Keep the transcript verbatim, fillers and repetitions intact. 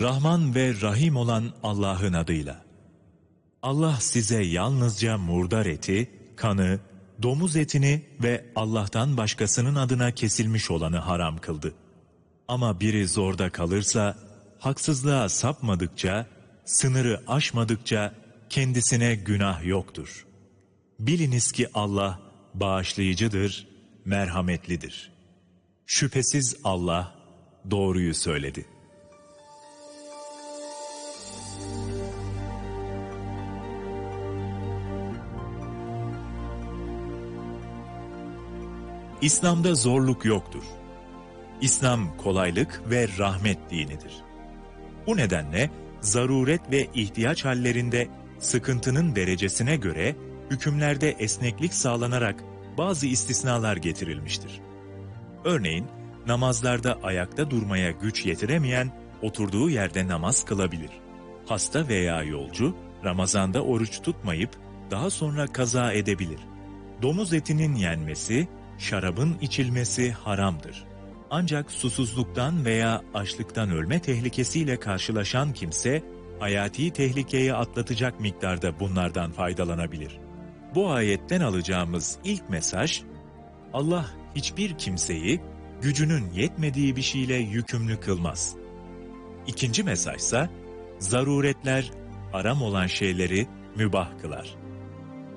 Rahman ve Rahim olan Allah'ın adıyla. Allah size yalnızca murdar eti, kanı, domuz etini ve Allah'tan başkasının adına kesilmiş olanı haram kıldı. Ama biri zorda kalırsa, haksızlığa sapmadıkça, sınırı aşmadıkça kendisine günah yoktur. Biliniz ki Allah bağışlayıcıdır, merhametlidir. Şüphesiz Allah doğruyu söyledi. İslam'da zorluk yoktur. İslam kolaylık ve rahmet dinidir. Bu nedenle zaruret ve ihtiyaç hallerinde sıkıntının derecesine göre hükümlerde esneklik sağlanarak bazı istisnalar getirilmiştir. Örneğin namazlarda ayakta durmaya güç yetiremeyen oturduğu yerde namaz kılabilir. Hasta veya yolcu Ramazan'da oruç tutmayıp daha sonra kaza edebilir. Domuz etinin yenmesi, şarabın içilmesi haramdır. Ancak susuzluktan veya açlıktan ölme tehlikesiyle karşılaşan kimse, hayati tehlikeyi atlatacak miktarda bunlardan faydalanabilir. Bu ayetten alacağımız ilk mesaj, Allah hiçbir kimseyi gücünün yetmediği bir şeyle yükümlü kılmaz. İkinci mesajsa, zaruretler haram olan şeyleri mübah kılar.